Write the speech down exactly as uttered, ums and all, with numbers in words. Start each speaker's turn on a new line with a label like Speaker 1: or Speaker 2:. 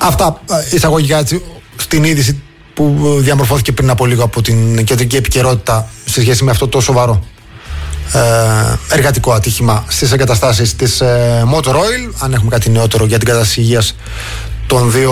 Speaker 1: Αυτά εισαγωγικά έτσι στην είδηση που διαμορφώθηκε πριν από λίγο από την κεντρική επικαιρότητα σε σχέση με αυτό το σοβαρό ε, εργατικό ατύχημα στις εγκαταστάσεις της ε, Motor Oil. Αν έχουμε κάτι νεότερο για την κατάσταση υγείας των δύο